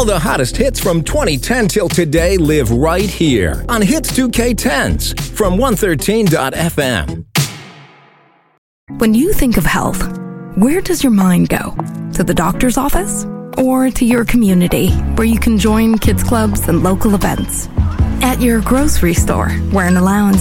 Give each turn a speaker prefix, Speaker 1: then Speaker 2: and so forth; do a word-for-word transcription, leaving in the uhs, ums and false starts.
Speaker 1: All the hottest hits from twenty ten till today live right here on Hits two K tens from one thirteen dot f m.
Speaker 2: When you think of health, where does your mind go? To the doctor's office? Or to your community, where you can join kids clubs and local events? At your grocery store, where an allowance